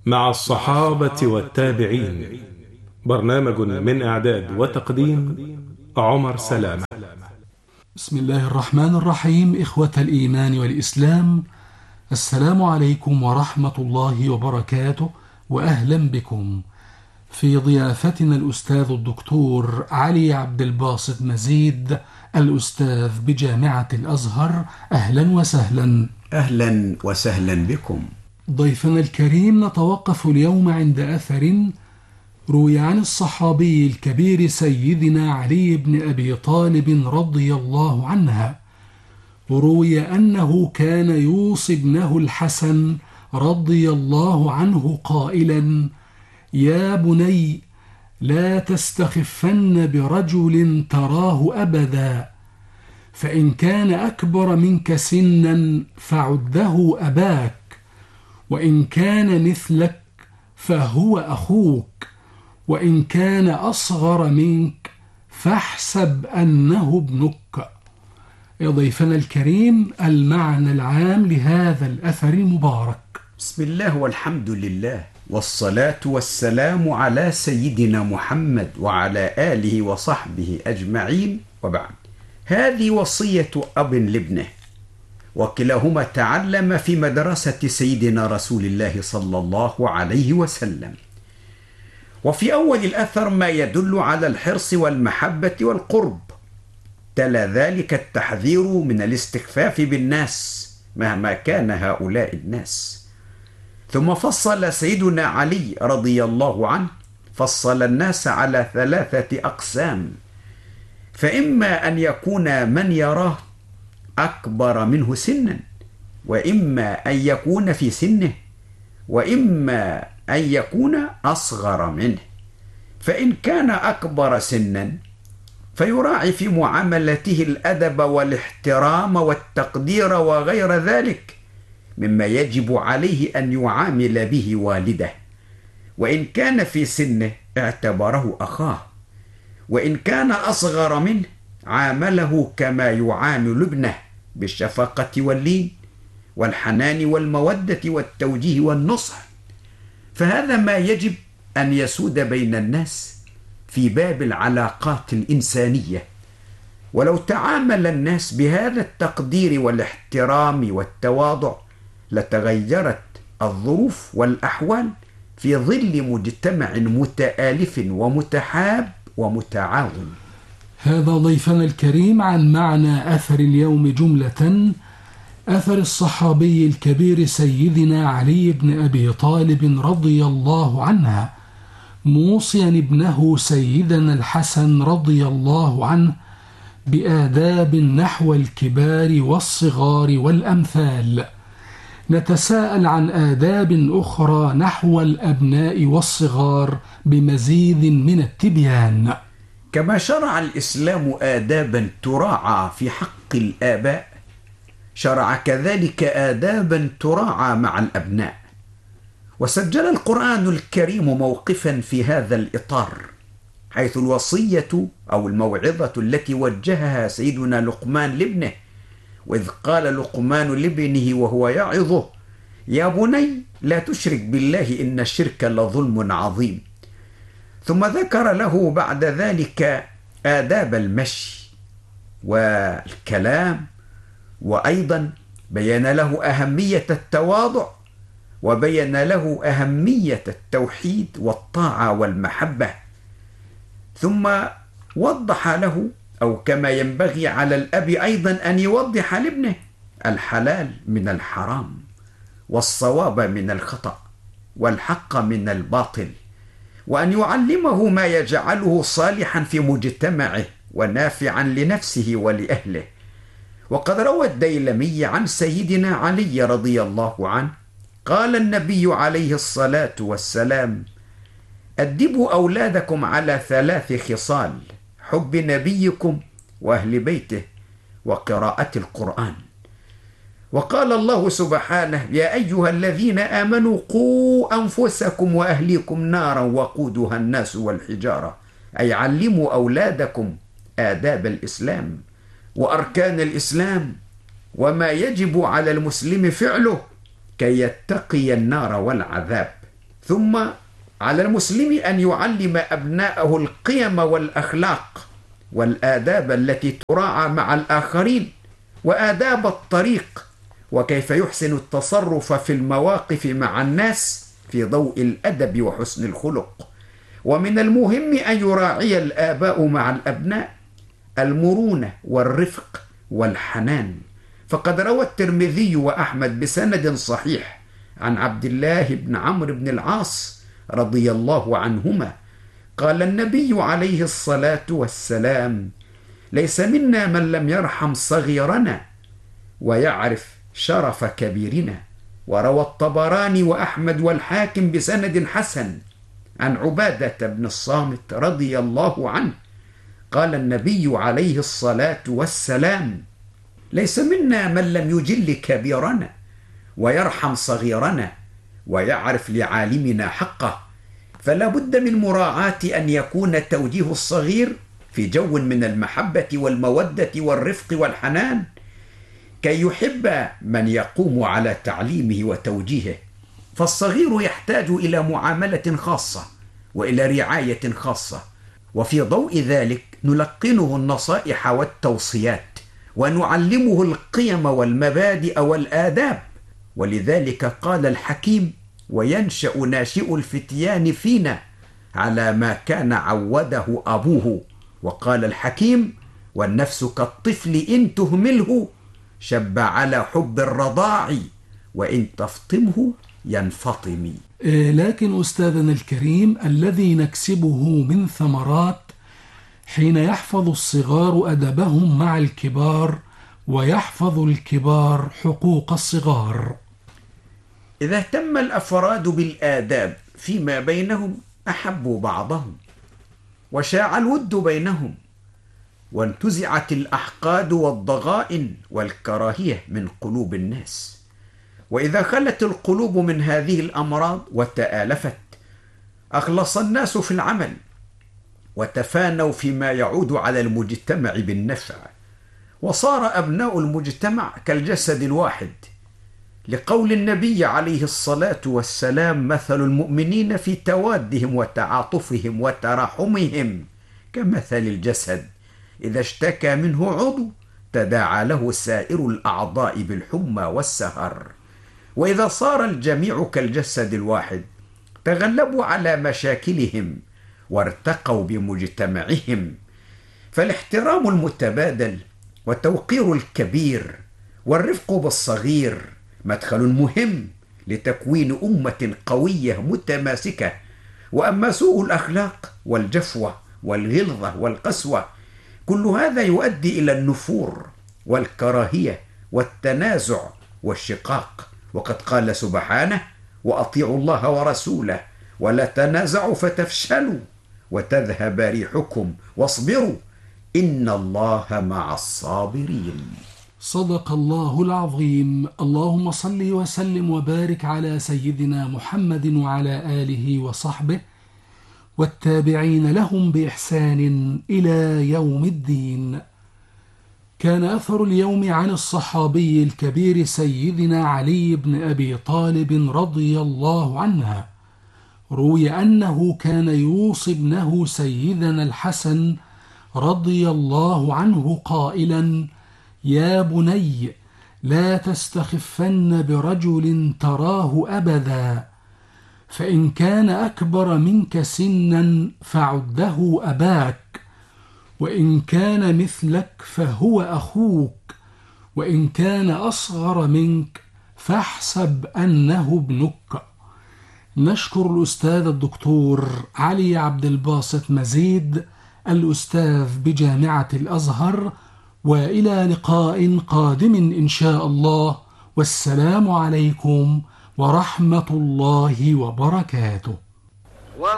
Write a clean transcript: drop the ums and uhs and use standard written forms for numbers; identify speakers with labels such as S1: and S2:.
S1: مع الصحابة والتابعين. برنامج من إعداد وتقديم عمر سلامة.
S2: بسم الله الرحمن الرحيم. إخوة الإيمان والإسلام، السلام عليكم ورحمة الله وبركاته، وأهلا بكم في ضيافتنا الأستاذ الدكتور علي عبد الباسط مزيد، الأستاذ بجامعة الأزهر. أهلا وسهلا.
S3: أهلا وسهلا بكم.
S2: ضيفنا الكريم، نتوقف اليوم عند أثر روي عن الصحابي الكبير سيدنا علي بن أبي طالب رضي الله عنه. روي أنه كان يوصي ابنه الحسن رضي الله عنه قائلا: يا بني، لا تستخفن برجل تراه أبدا، فإن كان أكبر منك سنا فعده أباك، وإن كان مثلك فهو أخوك، وإن كان أصغر منك فاحسب أنه ابنك. يا ضيفنا الكريم، المعنى العام لهذا الأثر المبارك.
S3: بسم الله والحمد لله، والصلاة والسلام على سيدنا محمد وعلى آله وصحبه أجمعين، وبعد. هذه وصية أب لابنه، وكلاهما تعلم في مدرسة سيدنا رسول الله صلى الله عليه وسلم. وفي أول الأثر ما يدل على الحرص والمحبة والقرب، تلا ذلك التحذير من الاستخفاف بالناس مهما كان هؤلاء الناس. ثم فصل سيدنا علي رضي الله عنه، فصل الناس على 3 أقسام، فإما أن يكون من يراه أكبر منه سنا، وإما أن يكون في سنه، وإما أن يكون أصغر منه. فإن كان أكبر سنا فيراعي في معاملته الأدب والاحترام والتقدير وغير ذلك مما يجب عليه أن يعامل به والده. وإن كان في سنه اعتبره أخاه، وإن كان أصغر منه عامله كما يعامل ابنه بالشفقة واللين والحنان والمودة والتوجيه والنصح. فهذا ما يجب أن يسود بين الناس في باب العلاقات الإنسانية. ولو تعامل الناس بهذا التقدير والاحترام والتواضع لتغيرت الظروف والأحوال في ظل مجتمع متآلف ومتحاب ومتعاون.
S2: هذا ضيفنا الكريم عن معنى أثر اليوم جملة. أثر الصحابي الكبير سيدنا علي بن أبي طالب رضي الله عنه، موصيا ابنه سيدنا الحسن رضي الله عنه بآداب نحو الكبار والصغار والأمثال. نتساءل عن آداب أخرى نحو الأبناء والصغار بمزيد من التبيان.
S3: كما شرع الإسلام آدابا تراعى في حق الآباء، شرع كذلك آدابا تراعى مع الأبناء. وسجل القرآن الكريم موقفا في هذا الإطار، حيث الوصية أو الموعظة التي وجهها سيدنا لقمان لابنه، وإذ قال لقمان لابنه وهو يعظه: يا بني لا تشرك بالله إن الشرك لظلم عظيم. ثم ذكر له بعد ذلك آداب المشي والكلام، وأيضا بين له أهمية التواضع، وبين له أهمية التوحيد والطاعة والمحبة. ثم وضح له، أو كما ينبغي على الأب أيضا أن يوضح لابنه، الحلال من الحرام، والصواب من الخطأ، والحق من الباطل، وأن يعلمه ما يجعله صالحا في مجتمعه ونافعا لنفسه ولأهله. وقد روى الديلمي عن سيدنا علي رضي الله عنه قال النبي عليه الصلاة والسلام: أدبوا أولادكم على 3 خصال: حب نبيكم وأهل بيته وقراءة القرآن. وقال الله سبحانه: يا أيها الذين آمنوا قوا أنفسكم وأهليكم نارا وقودها الناس والحجارة، أي علموا أولادكم آداب الإسلام وأركان الإسلام وما يجب على المسلم فعله كي يتقي النار والعذاب. ثم على المسلم أن يعلم أبناءه القيم والأخلاق والآداب التي تراعى مع الآخرين، وآداب الطريق، وكيف يحسن التصرف في المواقف مع الناس في ضوء الأدب وحسن الخلق. ومن المهم أن يراعي الآباء مع الأبناء المرونة والرفق والحنان، فقد روى الترمذي وأحمد بسند صحيح عن عبد الله بن عمرو بن العاص رضي الله عنهما قال النبي عليه الصلاة والسلام: ليس منا من لم يرحم صغيرنا ويعرف شرف كبيرنا. وروى الطبراني وأحمد والحاكم بسند حسن عن عبادة بن الصامت رضي الله عنه قال النبي عليه الصلاة والسلام: ليس منا من لم يجل كبيرنا ويرحم صغيرنا ويعرف لعالمنا حقه. فلا بد من مراعاة أن يكون توجيه الصغير في جو من المحبة والمودة والرفق والحنان كي يحب من يقوم على تعليمه وتوجيهه. فالصغير يحتاج إلى معاملة خاصة وإلى رعاية خاصة، وفي ضوء ذلك نلقنه النصائح والتوصيات ونعلمه القيم والمبادئ والآداب. ولذلك قال الحكيم: وينشأ ناشئ الفتيان فينا على ما كان عوده أبوه. وقال الحكيم: والنفس كالطفل إن تهمله شب على حب الرضاع وإن تفطمه ينفطم.
S2: لكن أستاذنا الكريم، الذي نكسبه من ثمرات حين يحفظ الصغار أدبهم مع الكبار ويحفظ الكبار حقوق الصغار.
S3: إذا اهتم الأفراد بالآداب فيما بينهم أحبوا بعضهم وشاع الود بينهم وانتزعت الأحقاد والضغائن والكراهية من قلوب الناس. وإذا خلت القلوب من هذه الأمراض وتآلفت أخلص الناس في العمل وتفانوا فيما يعود على المجتمع بالنفع، وصار أبناء المجتمع كالجسد الواحد، لقول النبي عليه الصلاة والسلام: مثل المؤمنين في توادهم وتعاطفهم وتراحمهم كمثل الجسد إذا اشتكى منه عضو تداعى له سائر الأعضاء بالحمى والسهر. وإذا صار الجميع كالجسد الواحد تغلبوا على مشاكلهم وارتقوا بمجتمعهم. فالاحترام المتبادل وتوقير الكبير والرفق بالصغير مدخل مهم لتكوين أمة قوية متماسكة. وأما سوء الأخلاق والجفوة والغلظة والقسوة كل هذا يؤدي إلى النفور والكراهية والتنازع والشقاق. وقد قال سبحانه: وأطيعوا الله ورسوله ولا تنازعوا فتفشلوا وتذهب ريحكم واصبروا إن الله مع الصابرين.
S2: صدق الله العظيم. اللهم صل وسلم وبارك على سيدنا محمد وعلى آله وصحبه والتابعين لهم بإحسان إلى يوم الدين. كان أثر اليوم عن الصحابي الكبير سيدنا علي بن أبي طالب رضي الله عنه. روي أنه كان يوصي ابنه سيدنا الحسن رضي الله عنه قائلا: يا بني لا تستخفن برجل تراه أبدا، فإن كان أكبر منك سنا فعده أباك، وإن كان مثلك فهو أخوك، وإن كان أصغر منك فاحسب أنه ابنك. نشكر الأستاذ الدكتور علي عبد الباسط مزيد الأستاذ بجامعة الأزهر، وإلى لقاء قادم إن شاء الله، والسلام عليكم ورحمة الله وبركاته.